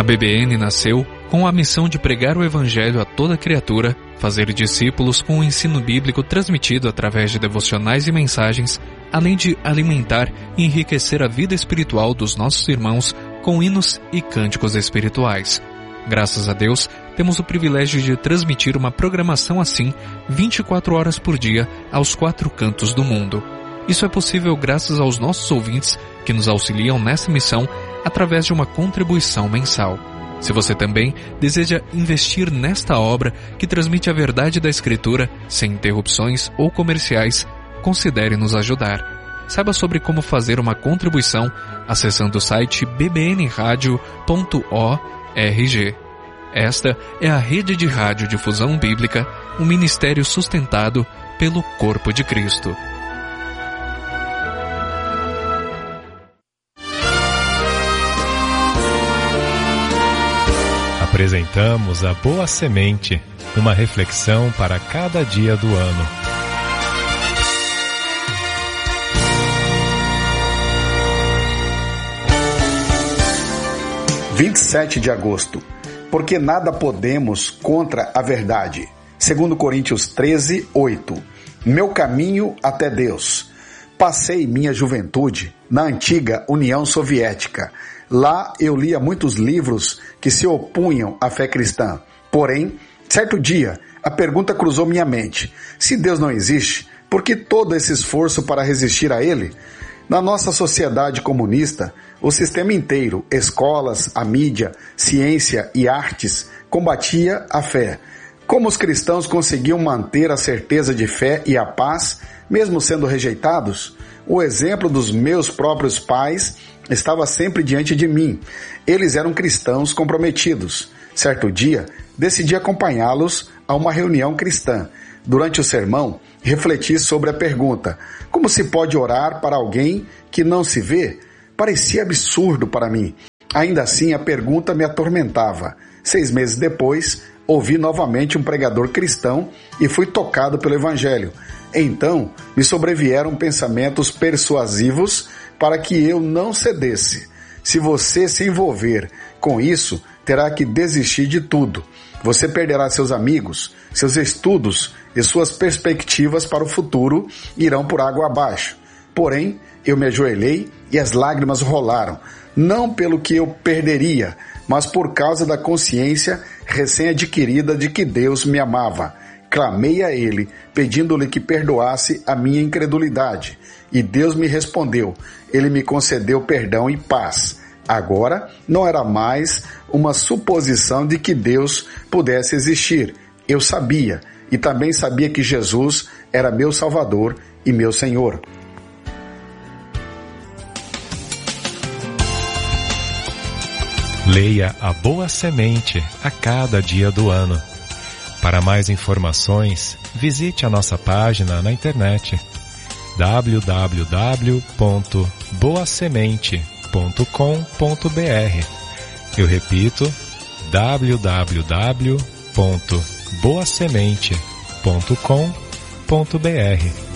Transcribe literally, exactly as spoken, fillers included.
B B N nasceu com a missão de pregar o Evangelho a toda criatura, fazer discípulos com o ensino bíblico transmitido através de devocionais e mensagens, além de alimentar e enriquecer a vida espiritual dos nossos irmãos com hinos e cânticos espirituais. Graças a Deus, temos o privilégio de transmitir uma programação assim, vinte e quatro horas por dia, aos quatro cantos do mundo. Isso é possível graças aos nossos ouvintes que nos auxiliam nessa missão através de uma contribuição mensal. Se você também deseja investir nesta obra que transmite a verdade da Escritura, sem interrupções ou comerciais, considere nos ajudar. Saiba sobre como fazer uma contribuição acessando o site b b n radio ponto org. Esta é a Rede de Rádio Difusão Bíblica, um ministério sustentado pelo Corpo de Cristo. Apresentamos a Boa Semente, uma reflexão para cada dia do ano. vinte e sete de agosto. Porque nada podemos contra a verdade. Segundo Coríntios treze, oito. Meu caminho até Deus. Passei minha juventude na antiga União Soviética. Lá eu lia muitos livros que se opunham à fé cristã. Porém, certo dia, a pergunta cruzou minha mente. Se Deus não existe, por que todo esse esforço para resistir a Ele? Na nossa sociedade comunista, o sistema inteiro, escolas, a mídia, ciência e artes, combatia a fé. Como os cristãos conseguiam manter a certeza de fé e a paz, mesmo sendo rejeitados? O exemplo dos meus próprios pais estava sempre diante de mim. Eles eram cristãos comprometidos. Certo dia, decidi acompanhá-los a uma reunião cristã. Durante o sermão, refleti sobre a pergunta: como se pode orar para alguém que não se vê? Parecia absurdo para mim. Ainda assim, a pergunta me atormentava. Seis meses depois, ouvi novamente um pregador cristão e fui tocado pelo Evangelho. Então, me sobrevieram pensamentos persuasivos para que eu não cedesse. Se você se envolver com isso, terá que desistir de tudo. Você perderá seus amigos, seus estudos e suas perspectivas para o futuro irão por água abaixo. Porém, eu me ajoelhei e as lágrimas rolaram, não pelo que eu perderia, mas por causa da consciência recém-adquirida de que Deus me amava. Clamei a Ele, pedindo-lhe que perdoasse a minha incredulidade. E Deus me respondeu. Ele me concedeu perdão e paz. Agora, não era mais uma suposição de que Deus pudesse existir. Eu sabia, e também sabia que Jesus era meu Salvador e meu Senhor. Leia a Boa Semente a cada dia do ano. Para mais informações, visite a nossa página na internet w w w ponto boa semente ponto com ponto b r. Eu repito, w w w ponto boa semente ponto com ponto b r.